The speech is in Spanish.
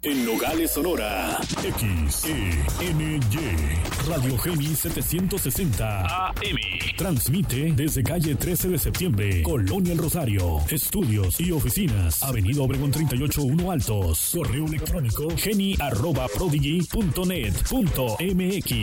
En Nogales, Sonora, XENY, Radio Geni 760 AM. Transmite desde calle 13 de septiembre, Colonia El Rosario. Estudios y oficinas, Avenida Obregón 38-1 Altos. Correo electrónico geni@prodigy.net.mx.